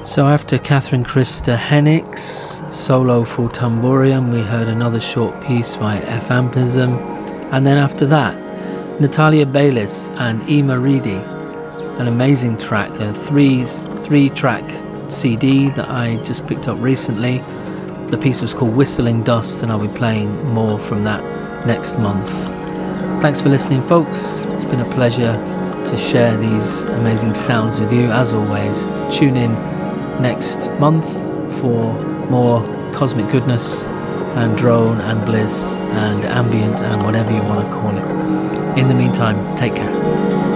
So after Catherine Krista Hennick's solo for Tamburium, we heard another short piece by F. Ampism, and then after that, Natalia Baylis and Ema Reedy, an amazing track, a three-track CD that I just picked up recently. The piece was called Whistling Dust, and I'll be playing more from that next month. Thanks for listening, folks. It's been a pleasure to share these amazing sounds with you. As always, tune in next month for more cosmic goodness and drone and bliss and ambient and whatever you want to call it. In the meantime, take care.